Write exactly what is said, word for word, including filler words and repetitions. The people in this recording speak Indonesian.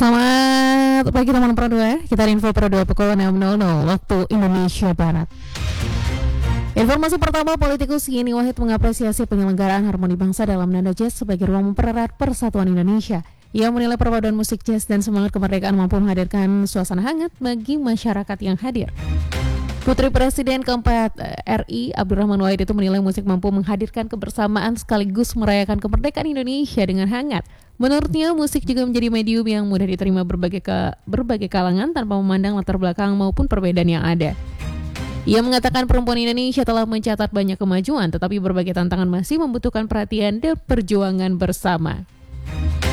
Selamat pagi teman Pro dua. Kita ada info Pro dua pukul enam nol nol waktu Indonesia Barat. Informasi pertama, politikus Yeni Wahid mengapresiasi penyelenggaraan Harmoni Bangsa dalam nada jazz sebagai ruang mempererat persatuan Indonesia. Ia menilai perpaduan musik jazz dan semangat kemerdekaan mampu menghadirkan suasana hangat bagi masyarakat yang hadir. Putri Presiden keempat R I, Abdurrahman Wahid itu menilai musik mampu menghadirkan kebersamaan sekaligus merayakan kemerdekaan Indonesia dengan hangat. Menurutnya, musik juga menjadi medium yang mudah diterima berbagai ke, berbagai kalangan tanpa memandang latar belakang maupun perbedaan yang ada. Ia mengatakan perempuan Indonesia telah mencatat banyak kemajuan, tetapi berbagai tantangan masih membutuhkan perhatian dan perjuangan bersama.